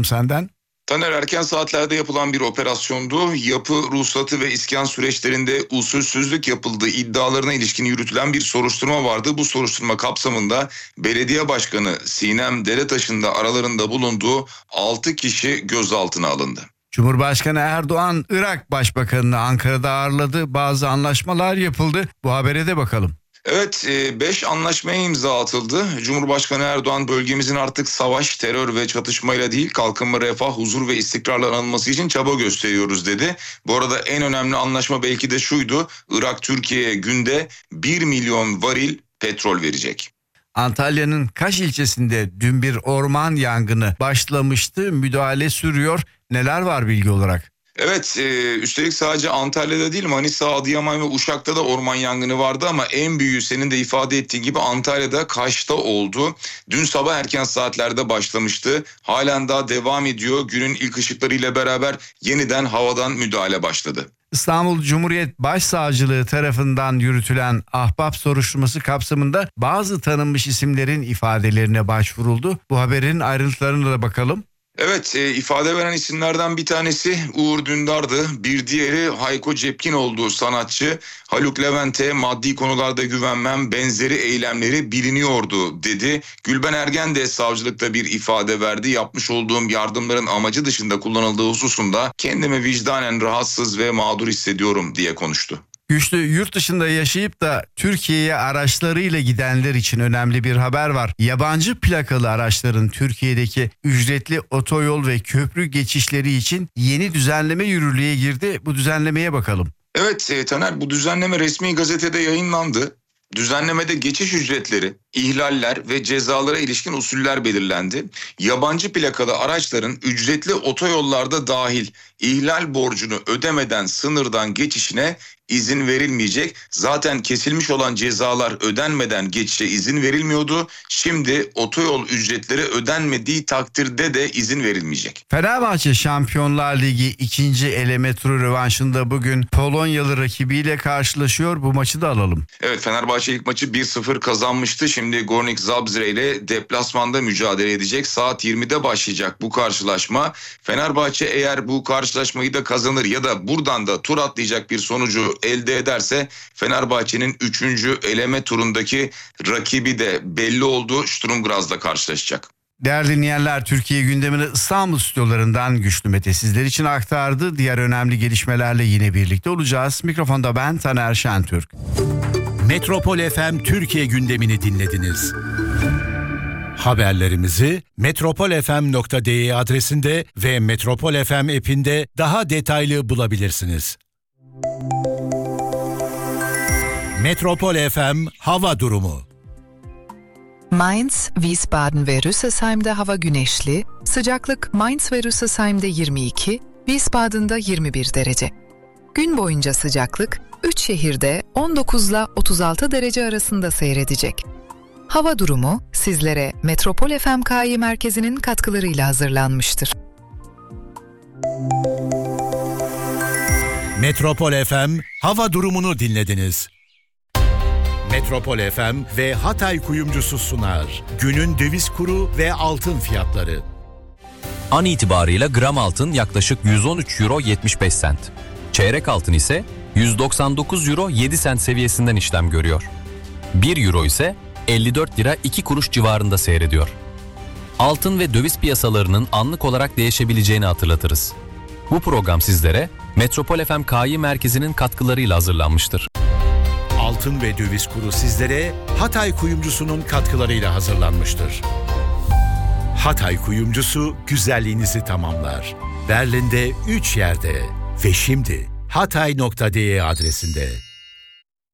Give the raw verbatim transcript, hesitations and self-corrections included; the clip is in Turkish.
senden. Taner, erken saatlerde yapılan bir operasyondu. Yapı, ruhsatı ve iskan süreçlerinde usulsüzlük yapıldığı iddialarına ilişkin yürütülen bir soruşturma vardı. Bu soruşturma kapsamında belediye başkanı Sinem Deretaş'ın da aralarında bulunduğu altı kişi gözaltına alındı. Cumhurbaşkanı Erdoğan, Irak Başbakanı'nı Ankara'da ağırladı. Bazı anlaşmalar yapıldı. Bu habere de bakalım. Evet, beş anlaşmaya imza atıldı. Cumhurbaşkanı Erdoğan, bölgemizin artık savaş, terör ve çatışmayla değil, kalkınma, refah, huzur ve istikrarla anılması için çaba gösteriyoruz dedi. Bu arada en önemli anlaşma belki de şuydu: Irak Türkiye'ye günde bir milyon varil petrol verecek. Antalya'nın Kaş ilçesinde dün bir orman yangını başlamıştı. Müdahale sürüyor. Neler var bilgi olarak? Evet, e, üstelik sadece Antalya'da değil, Manisa, Adıyaman ve Uşak'ta da orman yangını vardı ama en büyüğü senin de ifade ettiğin gibi Antalya'da, Kaş'ta oldu. Dün sabah erken saatlerde başlamıştı. Halen daha devam ediyor. Günün ilk ışıklarıyla beraber yeniden havadan müdahale başladı. İstanbul Cumhuriyet Başsavcılığı tarafından yürütülen ahbap soruşturması kapsamında bazı tanınmış isimlerin ifadelerine başvuruldu. Bu haberin ayrıntılarına da bakalım. Evet, e, ifade veren isimlerden bir tanesi Uğur Dündar'dı. Bir diğeri Hayko Cepkinoğlu, sanatçı. Haluk Levent'e maddi konularda güvenmem, benzeri eylemleri biliniyordu dedi. Gülben Ergen de savcılıkta bir ifade verdi. Yapmış olduğum yardımların amacı dışında kullanıldığı hususunda kendimi vicdanen rahatsız ve mağdur hissediyorum diye konuştu. Güçlü, yurt dışında yaşayıp da Türkiye'ye araçlarıyla gidenler için önemli bir haber var. Yabancı plakalı araçların Türkiye'deki ücretli otoyol ve köprü geçişleri için yeni düzenleme yürürlüğe girdi. Bu düzenlemeye bakalım. Evet e, Taner, bu düzenleme resmi gazetede yayınlandı. Düzenlemede geçiş ücretleri, ihlaller ve cezalara ilişkin usuller belirlendi. Yabancı plakalı araçların ücretli otoyollarda dahil ihlal borcunu ödemeden sınırdan geçişine izin verilmeyecek. Zaten kesilmiş olan cezalar ödenmeden geçişe izin verilmiyordu. Şimdi otoyol ücretleri ödenmediği takdirde de izin verilmeyecek. Fenerbahçe Şampiyonlar Ligi ikinci eleme turu rövanşında bugün Polonyalı rakibiyle karşılaşıyor. Bu maçı da alalım. Evet, Fenerbahçe ilk maçı bir sıfır kazanmıştı. Şimdi Gornik Zabrze ile deplasmanda mücadele edecek. Saat yirmide başlayacak bu karşılaşma. Fenerbahçe eğer bu karşılaşmayı da kazanır ya da buradan da tur atlayacak bir sonucu elde ederse Fenerbahçe'nin üçüncü eleme turundaki rakibi de belli oldu. Sturm Graz'la karşılaşacak. Değerli dinleyenler, Türkiye gündemini İstanbul stüdyolarından Güçlü Mete sizler için aktardı. Diğer önemli gelişmelerle yine birlikte olacağız. Mikrofonda ben Taner Şentürk. Metropol F M Türkiye gündemini dinlediniz. Haberlerimizi metropol f m nokta d e adresinde ve Metropol F M app'inde daha detaylı bulabilirsiniz. Metropol F M hava durumu. Mainz, Wiesbaden ve Rüsselsheim'de hava güneşli, sıcaklık Mainz ve Rüsselsheim'de yirmi iki, Wiesbaden'da yirmi bir derece. Gün boyunca sıcaklık üç şehirde on dokuz ile otuz altı derece arasında seyredecek. Hava durumu sizlere Metropol F M K I merkezinin katkılarıyla hazırlanmıştır. Metropol F M hava durumunu dinlediniz. Metropol F M ve Hatay Kuyumcusu sunar. Günün döviz kuru ve altın fiyatları. An itibarıyla gram altın yaklaşık yüz on üç euro yetmiş beş sent. Çeyrek altın ise yüz doksan dokuz euro yedi sent seviyesinden işlem görüyor. bir euro ise elli dört lira iki kuruş civarında seyrediyor. Altın ve döviz piyasalarının anlık olarak değişebileceğini hatırlatırız. Bu program sizlere Metropol F M K I merkezinin katkılarıyla hazırlanmıştır. Altın ve döviz kuru sizlere Hatay Kuyumcusu'nun katkılarıyla hazırlanmıştır. Hatay Kuyumcusu güzelliğinizi tamamlar. Berlin'de üç yerde ve şimdi hatay nokta d e adresinde.